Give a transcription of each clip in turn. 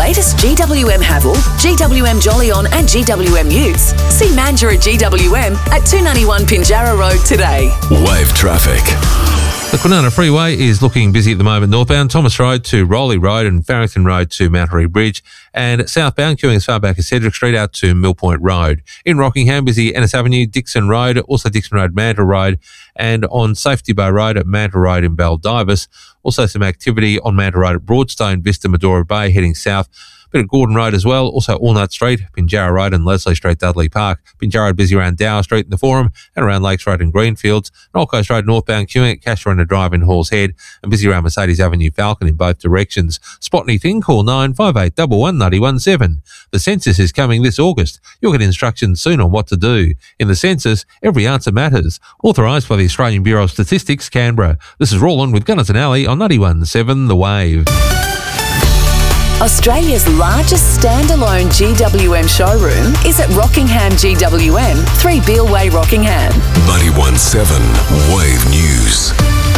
latest GWM Haval, GWM Jolyon and GWM Utes, see Mandurah GWM at 291 Pinjarra Road today. Wave traffic. The Kwinana Freeway is looking busy at the moment northbound, Thomas Road to Rowley Road and Farrington Road to Mount Harry Bridge, and southbound queuing as far back as Cedric Street out to Mill Point Road. In Rockingham, busy Ennis Avenue, Dixon Road, also Dixon Road, Mandurah Road, and on Safety Bar Road at Mandurah Road in Baldivis. Also some activity on Mandurah Road at Broadstone, Vista, Medora Bay heading south. Bit at Gordon Road as well, also Allnut Street, Pinjarra Road and Leslie Street, Dudley Park. Pinjarra Road busy around Dower Street in the Forum and around Lakes Road and Greenfields. And Old Coast Road northbound queuing at Casuarina Drive in Halls Head and busy around Mercedes Avenue, Falcon in both directions. Spot anything, call 958 11917. The census is coming this August. You'll get instructions soon on what to do. In the census, every answer matters. Authorised by the Australian Bureau of Statistics, Canberra. This is Roland with Gunners and Alley on 91.7 The Wave. Australia's largest standalone GWM showroom is at Rockingham GWM, 3 Beale Way, Rockingham. 91.7 Wave News.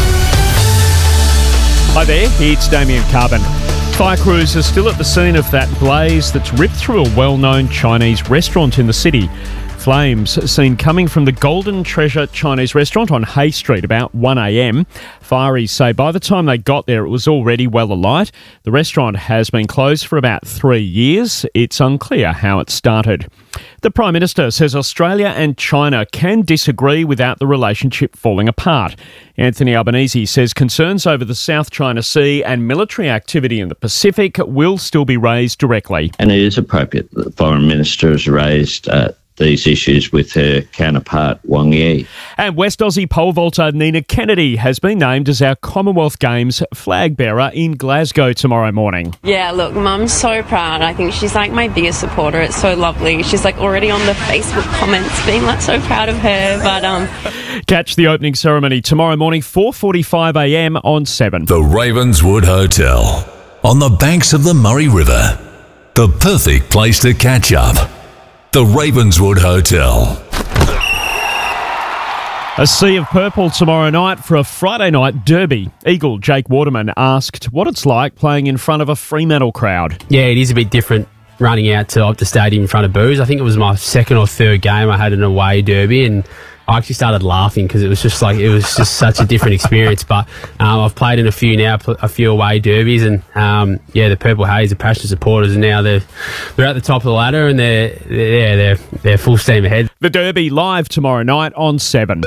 Hi there, it's Damien Carbon. Fire crews are still at the scene of that blaze that's ripped through a well-known Chinese restaurant in the city. Flames seen coming from the Golden Treasure Chinese restaurant on Hay Street about 1am. Fireys say by the time they got there it was already well alight. The restaurant has been closed for about 3 years. It's unclear how it started. The Prime Minister says Australia and China can disagree without the relationship falling apart. Anthony Albanese says concerns over the South China Sea and military activity in the Pacific will still be raised directly. And it is appropriate that the Foreign Minister has raised these issues with her counterpart Wang Yi. And West Aussie pole vaulter Nina Kennedy has been named as our Commonwealth Games flag bearer in Glasgow tomorrow morning. Yeah, look, Mum's so proud. I think she's like my biggest supporter. It's so lovely. She's like already on the Facebook comments being like so proud of her. But catch the opening ceremony tomorrow morning 4:45am on 7. The Ravenswood Hotel on the banks of the Murray River. The perfect place to catch up. The Ravenswood Hotel. A sea of purple tomorrow night for a Friday night derby. Eagle Jake Waterman asked what it's like playing in front of a Fremantle crowd. Yeah, it is a bit different running out to the stadium in front of boos. I think it was my second or third game I had an away derby, and I actually started laughing because it was just such a different experience. But I've played in a few now, a few away derbies, and the Purple Haze, the passionate supporters, and now they're at the top of the ladder, and they're full steam ahead. The derby live tomorrow night on 7.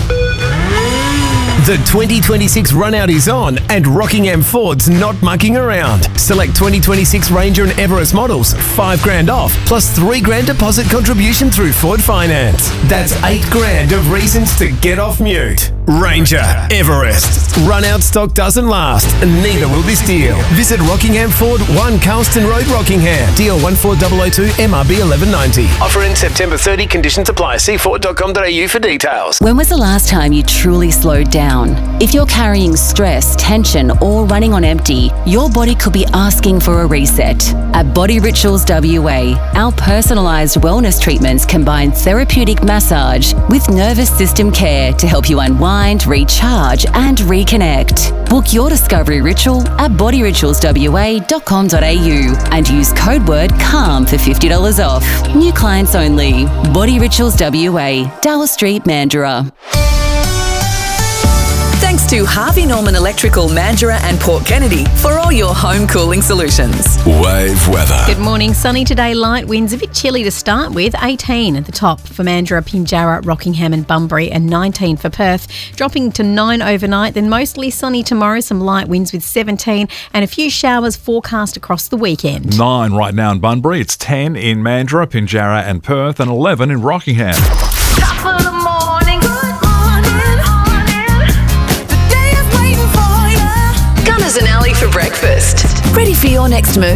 The 2026 run-out is on and Rockingham Ford's not mucking around. Select 2026 Ranger and Everest models, $5,000 off, plus $3,000 deposit contribution through Ford Finance. That's $8,000 of reasons to get off mute. Ranger, Everest. Run-out stock doesn't last, and neither will this deal. Visit Rockingham Ford, 1 Carlston Road, Rockingham. Deal 14002 MRB 1190. Offer in September 30. Conditions apply. See Ford.com.au for details. When was the last time you truly slowed down? If you're carrying stress, tension, or running on empty, your body could be asking for a reset. At Body Rituals WA, our personalised wellness treatments combine therapeutic massage with nervous system care to help you unwind, recharge, and reconnect. Book your discovery ritual at bodyritualswa.com.au and use code word CALM for $50 off. New clients only. Body Rituals WA, Dowell Street, Mandurah. Thanks to Harvey Norman Electrical, Mandurah and Port Kennedy for all your home cooling solutions. Wave weather. Good morning. Sunny today, light winds. A bit chilly to start with. 18 at the top for Mandurah, Pinjarra, Rockingham and Bunbury, and 19 for Perth. Dropping to 9 overnight, then mostly sunny tomorrow. Some light winds with 17 and a few showers forecast across the weekend. 9 right now in Bunbury. It's 10 in Mandurah, Pinjarra and Perth, and 11 in Rockingham. Top of the morning. Gunners and Alley for breakfast. Ready for your next move?